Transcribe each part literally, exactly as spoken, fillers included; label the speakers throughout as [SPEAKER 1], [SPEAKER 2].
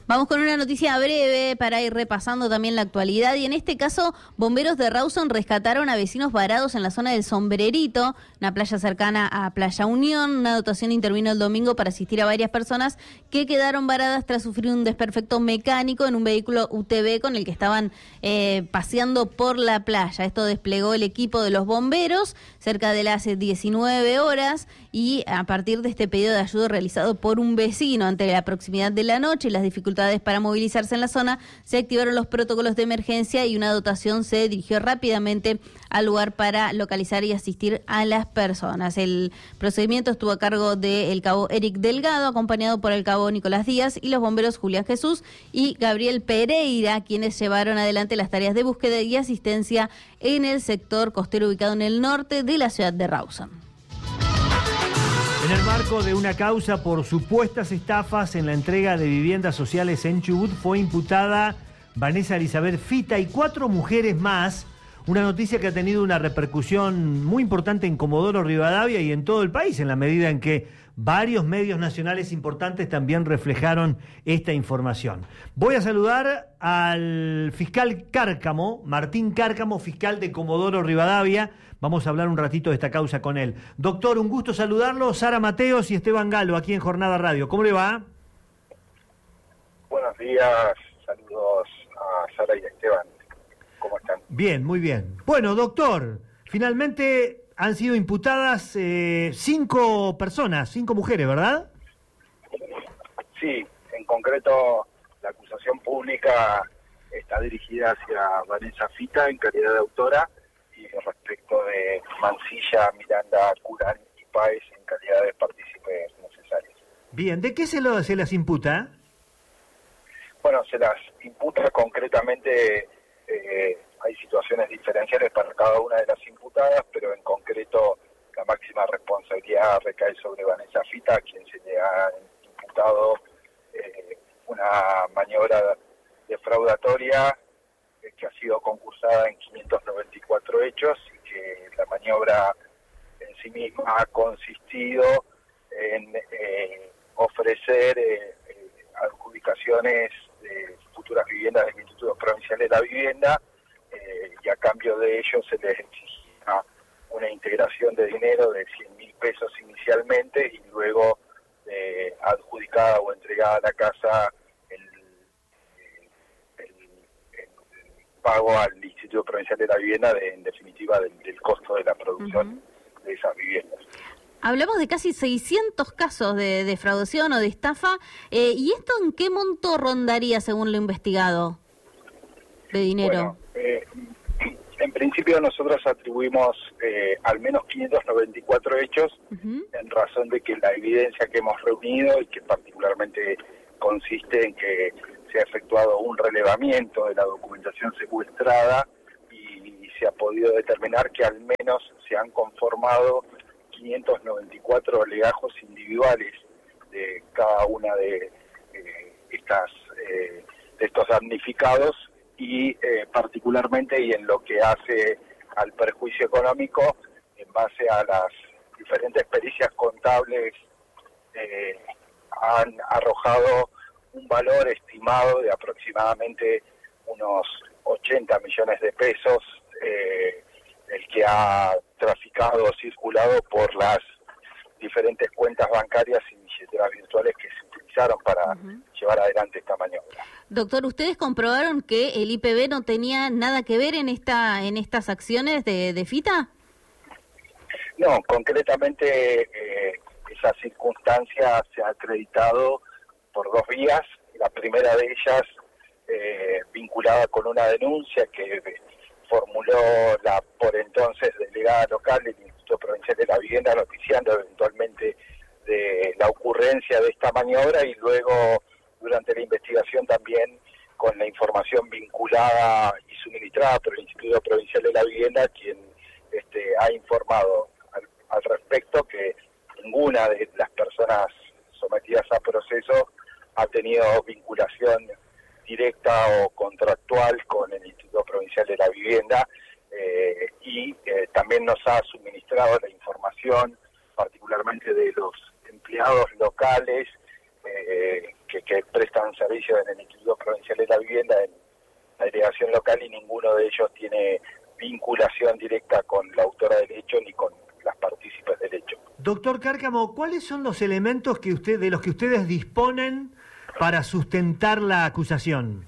[SPEAKER 1] Vamos con una noticia breve para ir repasando también la actualidad y en este caso bomberos de Rawson rescataron a vecinos varados en la zona del Sombrerito, una playa cercana a Playa Unión. Una dotación intervino el domingo para asistir a varias personas que quedaron varadas tras sufrir un desperfecto mecánico en un vehículo U T V con el que estaban eh, paseando por la playa. Esto desplegó el equipo de los bomberos cerca de las diecinueve horas y a partir de este pedido de ayuda realizado por un vecino ante la proximidad de la noche y las dificultades para movilizarse en la zona, se activaron los protocolos de emergencia y una dotación se dirigió rápidamente al lugar para localizar y asistir a las personas. El procedimiento estuvo a cargo del cabo Eric Delgado, acompañado por el cabo Nicolás Díaz y los bomberos Julián Jesús y Gabriel Pereira, quienes llevaron adelante las tareas de búsqueda y asistencia en el sector costero ubicado en el norte de la ciudad de Rawson.
[SPEAKER 2] En el marco de una causa por supuestas estafas en la entrega de viviendas sociales en Chubut, fue imputada Vanessa Elizabeth Fita y cuatro mujeres más. Una noticia que ha tenido una repercusión muy importante en Comodoro Rivadavia y en todo el país, en la medida en que varios medios nacionales importantes también reflejaron esta información. Voy a saludar al fiscal Cárcamo, Martín Cárcamo, fiscal de Comodoro Rivadavia. Vamos a hablar un ratito de esta causa con él. Doctor, un gusto saludarlo. Sara Mateos y Esteban Galo, aquí en Jornada Radio. ¿Cómo le va?
[SPEAKER 3] Buenos días, saludos a Sara y a Esteban. ¿Cómo están?
[SPEAKER 2] Bien, muy bien. Bueno, doctor, finalmente han sido imputadas eh, cinco personas, cinco mujeres, ¿verdad?
[SPEAKER 3] Sí, en concreto la acusación pública está dirigida hacia Vanessa Fita en calidad de autora y respecto de Mancilla, Miranda, Curán y Páez en calidad de partícipes necesarios.
[SPEAKER 2] Bien, ¿de qué se, lo, se las imputa?
[SPEAKER 3] Bueno, se las imputa concretamente, eh, hay situaciones diferenciales para cada una de las imputadas, pero en concreto la máxima responsabilidad recae sobre Vanessa Fita, a quien se le ha imputado eh, una maniobra defraudatoria eh, que ha sido concursada en quinientos noventa y cuatro hechos y que la maniobra en sí misma ha consistido en eh, ofrecer eh, eh, adjudicaciones de futuras viviendas del Instituto Provincial de la Vivienda eh, y a cambio de ello se les exigía una integración de dinero de cien mil pesos inicialmente y luego eh, adjudicada o entregada a la casa el, el, el, el pago al Instituto Provincial de la Vivienda de, en definitiva del, del costo de la producción uh-huh. de esas viviendas.
[SPEAKER 1] Hablamos de casi seiscientos casos de defraudación o de estafa, eh, ¿y esto en qué monto rondaría según lo investigado de dinero?
[SPEAKER 3] Bueno, eh, en principio nosotros atribuimos eh, al menos quinientos noventa y cuatro hechos uh-huh. en razón de que la evidencia que hemos reunido y que particularmente consiste en que se ha efectuado un relevamiento de la documentación secuestrada y, y se ha podido determinar que al menos se han conformado quinientos noventa y cuatro legajos individuales de cada una de eh, estas eh, de estos damnificados y eh, particularmente y en lo que hace al perjuicio económico en base a las diferentes pericias contables eh, han arrojado un valor estimado de aproximadamente unos ochenta millones de pesos eh, el que ha traficado o circulado por las diferentes cuentas bancarias y billeteras virtuales que se utilizaron para uh-huh. llevar adelante esta maniobra.
[SPEAKER 1] Doctor, ¿ustedes comprobaron que el I P B no tenía nada que ver en esta en estas acciones de, de Fita?
[SPEAKER 3] No, concretamente eh, esa circunstancia se ha acreditado por dos vías. La primera de ellas eh, vinculada con una denuncia que formuló la por entonces delegada local del Instituto Provincial de la Vivienda, noticiando eventualmente de la ocurrencia de esta maniobra y luego durante la investigación también con la información vinculada y suministrada por el Instituto Provincial de la Vivienda, quien este, ha informado al, al respecto que ninguna de las personas sometidas a proceso ha tenido vinculación directa o contractual con el Instituto Provincial de la Vivienda eh, y eh, también nos ha suministrado la información particularmente de los empleados locales eh, que, que prestan servicios en el Instituto Provincial de la Vivienda, en la delegación local, y ninguno de ellos tiene vinculación directa con la autora del hecho ni con las partícipes del hecho.
[SPEAKER 2] Doctor Cárcamo, ¿cuáles son los elementos que usted, de los que ustedes disponen para sustentar la acusación?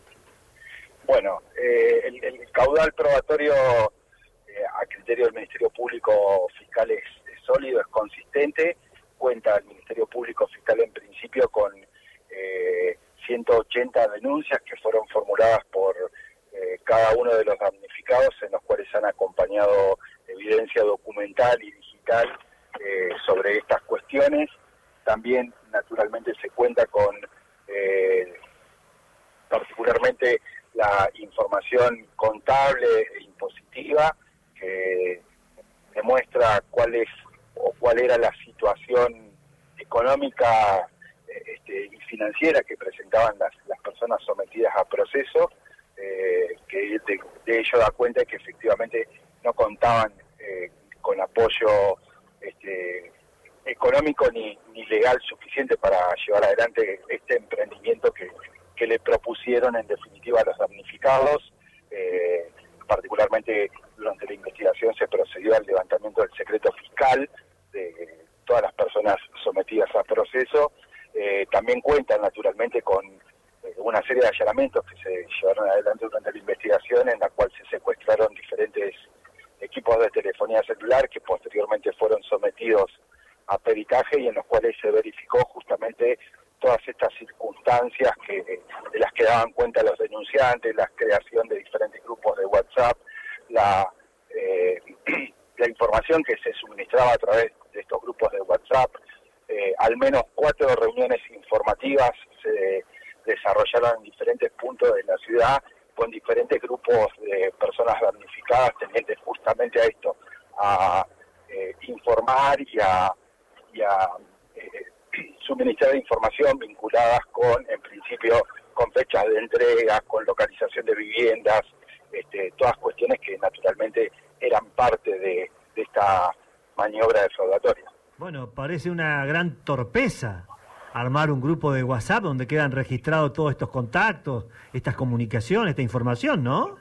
[SPEAKER 3] Bueno, eh, el, el caudal probatorio eh, a criterio del Ministerio Público Fiscal es, es sólido, es consistente. Cuenta el Ministerio Público Fiscal en principio con eh, ciento ochenta denuncias que fueron formuladas por eh, cada uno de los damnificados, en los cuales han acompañado evidencia documental y digital eh, sobre estas cuestiones. También, naturalmente, se cuenta con eh, particularmente la información contable e impositiva que demuestra cuál es o cuál era la situación económica este, y financiera que presentaban las, las personas sometidas a proceso, eh, que de, de ello da cuenta que efectivamente no contaban eh, con apoyo este, económico ni, ni legal suficiente para llevar adelante este emprendimiento que, que le propusieron en definitiva a los damnificados. Eh, particularmente durante la investigación se procedió al levantamiento del secreto fiscal de todas las personas sometidas a proceso. Eh, también cuentan naturalmente con eh, una serie de allanamientos que se llevaron adelante durante la investigación, en la cual se secuestraron diferentes equipos de telefonía celular que posteriormente fueron sometidos a peritaje y en los cuales se verificó justamente todas estas circunstancias que de las que daban cuenta los denunciantes, la creación de diferentes grupos de WhatsApp, la eh, la información que se suministraba a través de estos grupos de WhatsApp. Eh, al menos cuatro reuniones informativas se desarrollaron en diferentes puntos de la ciudad con diferentes grupos de personas damnificadas tendientes justamente a esto, a eh, informar y a, y a eh, suministrar información vinculadas con, en principio, con fechas de entrega, con localización de viviendas, este, todas cuestiones que naturalmente eran parte de, de esta maniobra defraudatoria.
[SPEAKER 2] Bueno, parece una gran torpeza armar un grupo de WhatsApp donde quedan registrados todos estos contactos, estas comunicaciones, esta información, ¿no?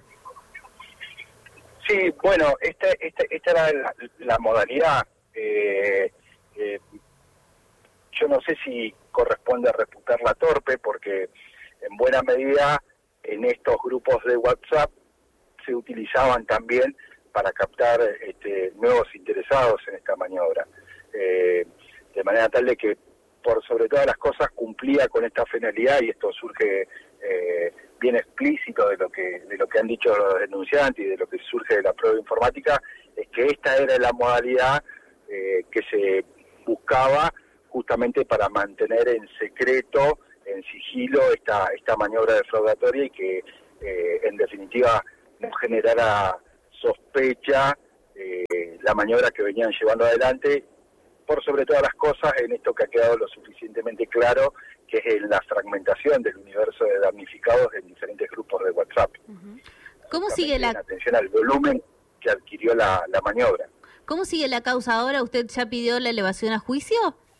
[SPEAKER 3] Sí, bueno, esta, esta, esta era la, la modalidad. Eh, eh, yo no sé si corresponde reputarla torpe, porque en buena medida en estos grupos de WhatsApp se utilizaban también para captar este, nuevos interesados en esta maniobra. Eh, de manera tal de que, por sobre todas las cosas, cumplía con esta finalidad, y esto surge eh, bien explícito de lo que de lo que han dicho los denunciantes y de lo que surge de la prueba informática, es que esta era la modalidad eh, que se buscaba justamente para mantener en secreto, en sigilo, esta, esta maniobra defraudatoria y que, eh, en definitiva, no generara sospecha eh, la maniobra que venían llevando adelante, por sobre todas las cosas, en esto que ha quedado lo suficientemente claro, que es en la fragmentación del universo de damnificados en diferentes grupos de WhatsApp.
[SPEAKER 1] Uh-huh. ¿Cómo sigue la...
[SPEAKER 3] En atención al volumen que adquirió la, la maniobra.
[SPEAKER 1] ¿Cómo sigue la causa ahora? ¿Usted ya pidió la elevación a juicio?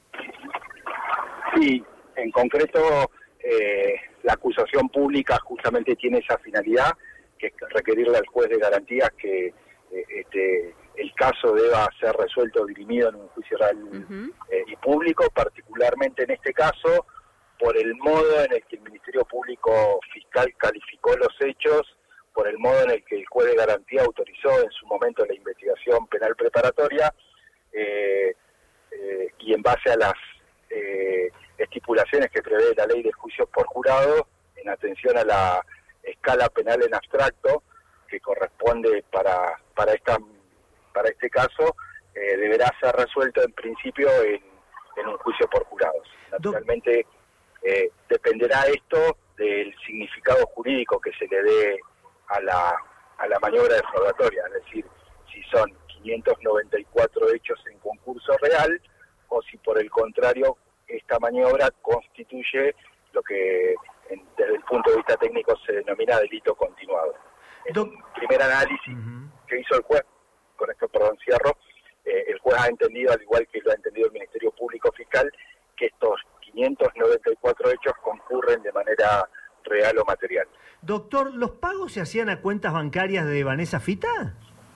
[SPEAKER 3] Sí, en concreto, eh, la acusación pública justamente tiene esa finalidad, que es requerirle al juez de garantías que eh, este, el caso deba ser resuelto o dirimido en un juicio real uh-huh. eh, y público, particularmente en este caso, por el modo en el que el Ministerio Público Fiscal calificó los hechos, por el modo en el que el juez de garantía autorizó en su momento la investigación penal preparatoria, eh, eh, y en base a las eh, estipulaciones que prevé la ley de juicios por jurado, en atención a la escala penal en abstracto que corresponde para para esta para este caso, eh, deberá ser resuelto en principio en, en un juicio por jurados. Naturalmente eh, dependerá esto del significado jurídico que se le dé a la a la maniobra defraudatoria, es decir, si son quinientos noventa y cuatro hechos en concurso real o si por el contrario esta maniobra constituye lo que en, desde el punto de vista técnico se denomina delito continuado. En un primer análisis uh-huh. que hizo el juez, con esto perdón cierro, eh, el juez ha entendido, al igual que lo ha entendido el Ministerio Público Fiscal, que estos quinientos noventa y cuatro hechos concurren de manera real o material.
[SPEAKER 2] Doctor, ¿los pagos se hacían a cuentas bancarias de Vanessa Fita?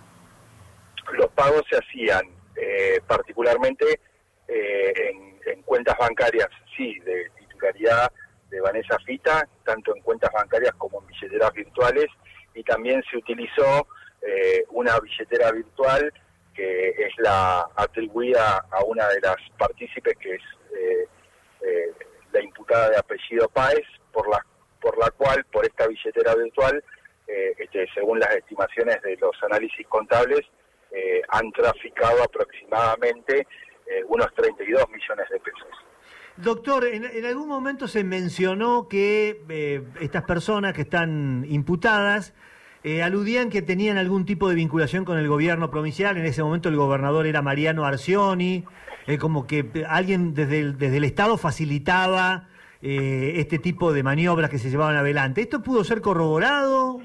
[SPEAKER 3] Los pagos se hacían eh, particularmente eh, en, en cuentas bancarias, sí, de titularidad de Vanessa Fita, tanto en cuentas bancarias como en billeteras virtuales, y también se utilizó eh, una billetera virtual que es la atribuida a una de las partícipes, que es eh, eh, la imputada de apellido Páez, por la por la cual, por esta billetera virtual, eh, este, según las estimaciones de los análisis contables, eh, han traficado aproximadamente eh, unos treinta y dos millones de pesos.
[SPEAKER 2] Doctor, en, en algún momento se mencionó que eh, estas personas que están imputadas eh, aludían que tenían algún tipo de vinculación con el gobierno provincial. En ese momento el gobernador era Mariano Arcioni, eh, como que alguien desde el, desde el Estado facilitaba eh, este tipo de maniobras que se llevaban adelante. ¿Esto pudo ser corroborado?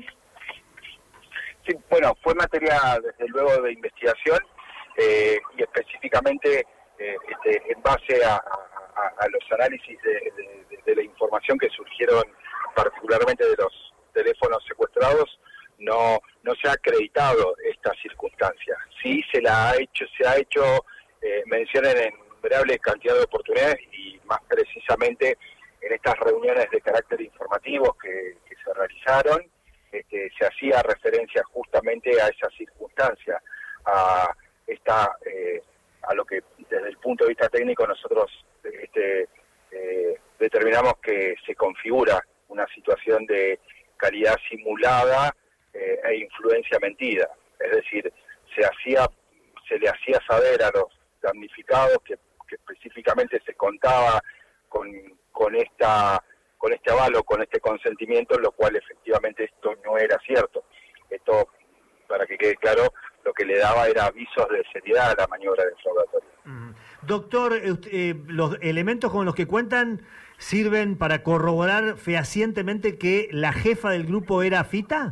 [SPEAKER 3] Sí, bueno, fue materia desde luego de investigación eh, y específicamente eh, este, en base a, a, a los análisis de, de, de la información que surgieron particularmente de los teléfonos secuestrados, no no se ha acreditado esta circunstancia. Sí se la ha hecho, se ha hecho eh, mención en innumerables cantidad de oportunidades y más precisamente en estas reuniones de carácter informativo que, que se realizaron. Este, se hacía referencia justamente a esa circunstancia, a esta, eh, a lo que desde el punto de vista técnico nosotros este, eh, determinamos que se configura una situación de calidad simulada eh, e influencia mentida. Es decir, se hacía, se le hacía saber a los damnificados que, que específicamente se contaba con, con esta con este avalo, con este consentimiento, lo cual efectivamente esto no era cierto. Esto, para que quede claro, lo que le daba era avisos de seriedad a la maniobra defraudatoria.
[SPEAKER 2] Mm. Doctor, eh, ¿los elementos con los que cuentan sirven para corroborar fehacientemente que la jefa del grupo era Fita?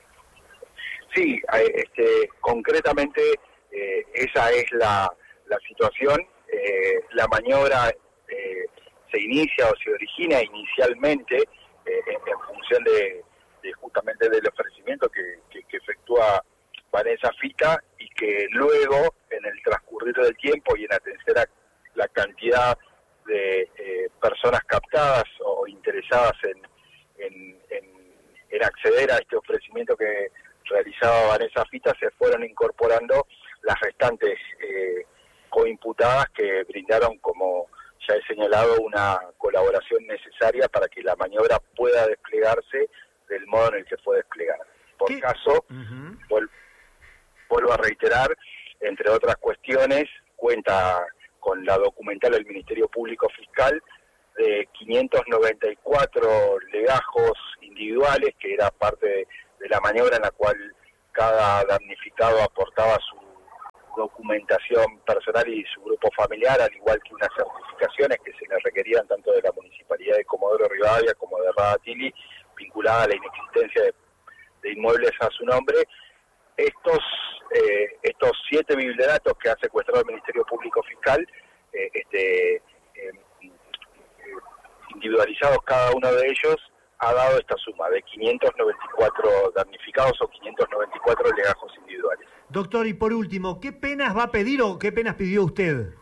[SPEAKER 3] Sí, este, concretamente eh, esa es la, la situación. Eh, la maniobra eh, se inicia o se origina inicialmente eh, en, en función de, de justamente del ofrecimiento que, que, que efectúa Vanessa Fita, y que luego, en el transcurrir del tiempo y en atender a la cantidad de eh, personas captadas o interesadas en, en, en, en acceder a este ofrecimiento que realizaba Vanessa Fita, se fueron incorporando las restantes eh, coimputadas que brindaron, como ya he señalado, una colaboración necesaria para que la maniobra pueda desplegarse del modo en el que fue desplegada. Por
[SPEAKER 2] ¿Qué?
[SPEAKER 3] caso, uh-huh. vuel- vuelvo a reiterar, entre otras cuestiones, cuenta con la documental del Ministerio Público Fiscal de quinientos noventa y cuatro legajos individuales, que era parte de, de la maniobra en la cual cada damnificado aportaba su documentación personal y su grupo familiar, al igual que unas certificaciones que se le requerían tanto de la Municipalidad de Comodoro Rivadavia como de Radatili, vinculada a la inexistencia de, de inmuebles a su nombre. Estos eh, estos siete biblioratos que ha secuestrado el Ministerio Público Fiscal, eh, este, eh, eh, individualizados cada uno de ellos, ha dado esta suma de quinientos noventa y cuatro damnificados o quinientos noventa y cuatro legajos individuales.
[SPEAKER 2] Doctor, y por último, ¿qué penas va a pedir o qué penas pidió usted?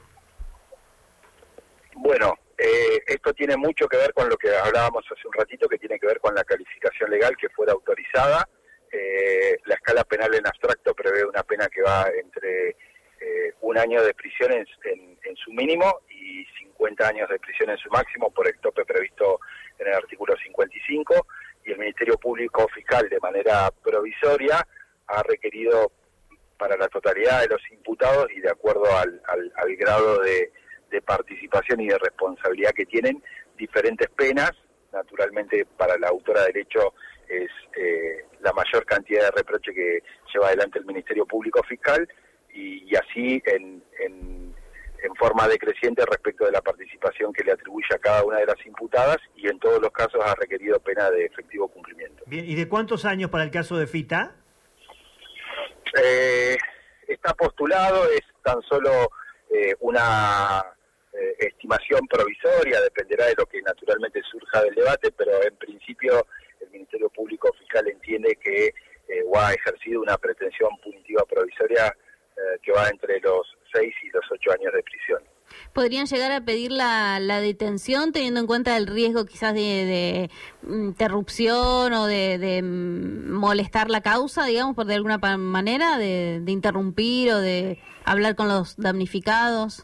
[SPEAKER 3] Bueno, eh, esto tiene mucho que ver con lo que hablábamos hace un ratito, que tiene que ver con la calificación legal que fuera autorizada. Eh, la escala penal en abstracto prevé una pena que va entre eh, un año de prisión en, en, en su mínimo y cincuenta años de prisión en su máximo, por el tope previsto en el artículo cincuenta y cinco, y el Ministerio Público Fiscal, de manera provisoria, ha requerido para la totalidad de los imputados y de acuerdo al, al, al grado de, de participación y de responsabilidad que tienen, diferentes penas. Naturalmente, para la autora del hecho es eh, la mayor cantidad de reproche que lleva adelante el Ministerio Público Fiscal, y, y así en, en, en forma decreciente respecto de la participación que le atribuye a cada una de las imputadas, y en todos los casos ha requerido pena de efectivo cumplimiento.
[SPEAKER 2] Bien, ¿y de cuántos años para el caso de Fita?
[SPEAKER 3] Eh, está postulado, es tan solo eh, una, eh, eh, estimación provisoria, dependerá de lo que naturalmente surja del debate, pero en principio el Ministerio Público Fiscal entiende que eh, o ha ejercido una pretensión punitiva provisoria eh, que va entre los seis y los ocho años de prisión.
[SPEAKER 1] ¿Podrían llegar a pedir la, la detención teniendo en cuenta el riesgo quizás de, de interrupción o de, de molestar la causa, digamos, por de alguna manera, de, de interrumpir o de hablar con los damnificados?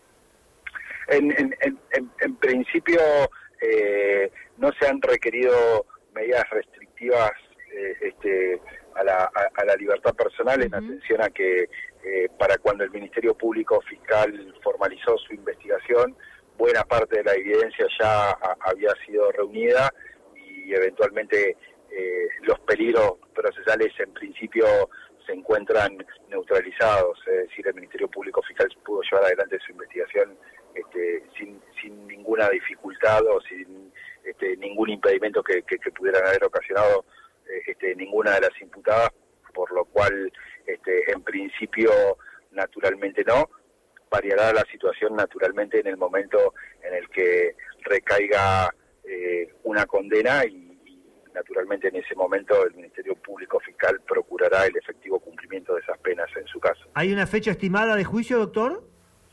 [SPEAKER 3] En, en, en, en principio eh, no se han requerido medidas restrictivas eh, este, a, la, a, a la libertad personal en uh-huh. atención a que eh, para cuando el Ministerio Público Fiscal formalizó su investigación, buena parte de la evidencia ya a, había sido reunida y eventualmente eh, los peligros procesales en principio se encuentran neutralizados, es decir, el Ministerio Público Fiscal pudo llevar adelante su investigación este, sin, sin ninguna dificultad o sin este, ningún impedimento que, que, que pudieran haber ocasionado eh, este, ninguna de las imputadas, por lo cual este, en principio naturalmente no. Variará la situación naturalmente en el momento en el que recaiga eh, una condena y naturalmente en ese momento el Ministerio Público Fiscal procurará el efectivo cumplimiento de esas penas en su caso.
[SPEAKER 2] ¿Hay una fecha estimada de juicio, doctor?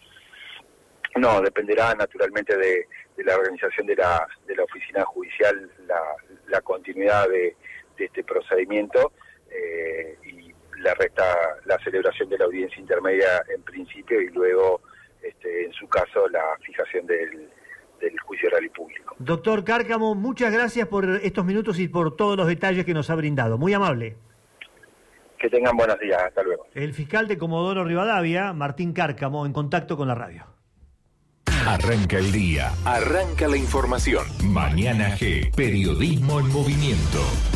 [SPEAKER 3] No, dependerá naturalmente de, de la organización de la, de la oficina judicial, la, la continuidad de, de este procedimiento eh, y le resta la celebración de la audiencia intermedia en principio y luego, este, en su caso, la fijación del del juicio oral y público.
[SPEAKER 2] Doctor Cárcamo, muchas gracias por estos minutos y por todos los detalles que nos ha brindado. Muy amable.
[SPEAKER 3] Que tengan buenos días. Hasta luego.
[SPEAKER 2] El fiscal de Comodoro Rivadavia, Martín Cárcamo, en contacto con la radio.
[SPEAKER 4] Arranca el día. Arranca la información. Mañana G. Periodismo en movimiento.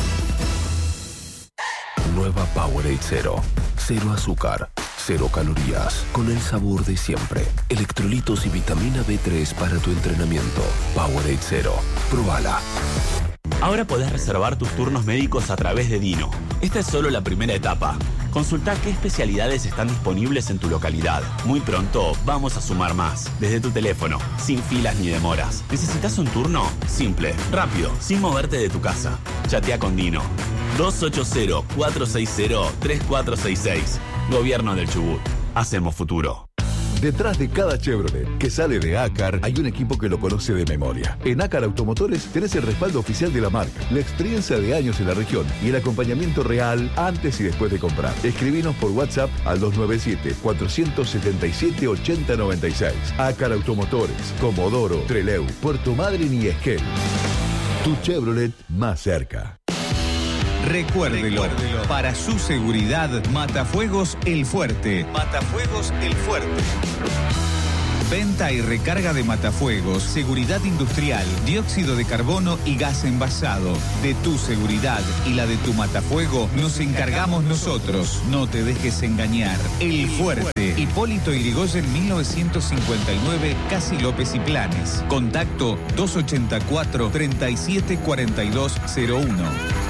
[SPEAKER 4] Nueva Powerade Cero. Cero azúcar. Cero calorías, con el sabor de siempre. Electrolitos y vitamina B tres para tu entrenamiento. Powerade Cero. Probala.
[SPEAKER 5] Ahora podés reservar tus turnos médicos a través de Dino. Esta es solo la primera etapa. Consulta qué especialidades están disponibles en tu localidad. Muy pronto vamos a sumar más. Desde tu teléfono, sin filas ni demoras. ¿Necesitas un turno? Simple, rápido, sin moverte de tu casa. Chatea con Dino. dos ocho cero, cuatro seis cero, tres cuatro seis seis. Gobierno del Chubut. Hacemos futuro.
[SPEAKER 4] Detrás de cada Chevrolet que sale de Acar hay un equipo que lo conoce de memoria. En Acar Automotores tenés el respaldo oficial de la marca, la experiencia de años en la región y el acompañamiento real antes y después de comprar. Escribinos por WhatsApp al dos nueve siete, cuatro siete siete, ocho cero nueve seis. Acar Automotores, Comodoro, Trelew, Puerto Madryn y Esquel. Tu Chevrolet más cerca.
[SPEAKER 6] Recuérdelo, para su seguridad, Matafuegos El Fuerte. Matafuegos El Fuerte. Venta y recarga de matafuegos, seguridad industrial, dióxido de carbono y gas envasado. De tu seguridad y la de tu matafuego nos encargamos nosotros. No te dejes engañar. El Fuerte. Hipólito Yrigoyen mil novecientos cincuenta y nueve, Casi López y Planes. Contacto dos ocho cuatro, tres siete cuatro dos cero uno.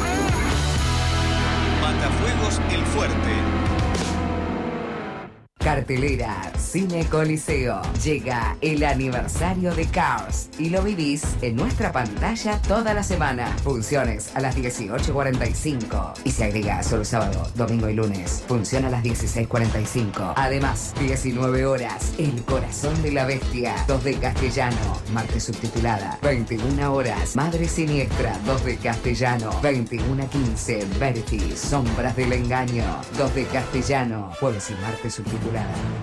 [SPEAKER 6] Matafuegos El Fuerte.
[SPEAKER 7] Cartelera Cine Coliseo. Llega el aniversario de Cars y lo vivís en nuestra pantalla toda la semana. Funciones a las dieciocho cuarenta y cinco y se agrega solo sábado, domingo y lunes. Función a las dieciséis cuarenta y cinco. Además, diecinueve horas, El Corazón de la Bestia, dos de castellano, martes subtitulada. veintiuna horas, Madre Siniestra, dos de castellano. veintiuno quince, Verity, Sombras del Engaño, dos de castellano, jueves y martes subtitulada.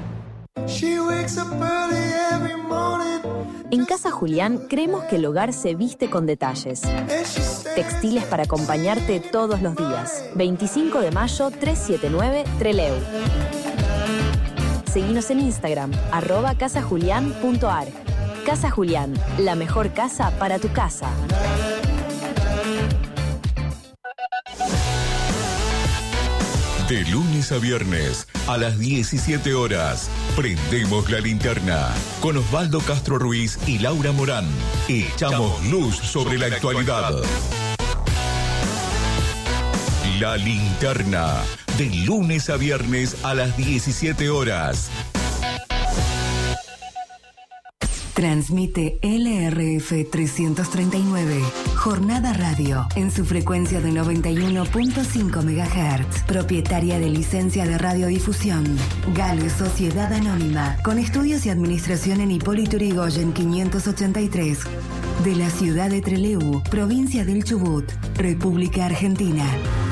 [SPEAKER 8] En Casa Julián creemos que el hogar se viste con detalles. Textiles para acompañarte todos los días. veinticinco de mayo, trescientos setenta y nueve, Trelew. Seguinos en Instagram, arroba casajulián punto ar. Casa Julián, la mejor casa para tu casa.
[SPEAKER 4] De lunes a viernes, a las diecisiete horas, prendemos la linterna. Con Osvaldo Castro Ruiz y Laura Morán, echamos luz sobre la actualidad. La linterna, de lunes a viernes a las diecisiete horas.
[SPEAKER 9] Transmite L R F trescientos treinta y nueve, Jornada Radio, en su frecuencia de noventa y uno punto cinco megahertz, propietaria de licencia de radiodifusión. Gale Sociedad Anónima, con estudios y administración en Hipólito Yrigoyen quinientos ochenta y tres, de la ciudad de Trelew, provincia del Chubut, República Argentina.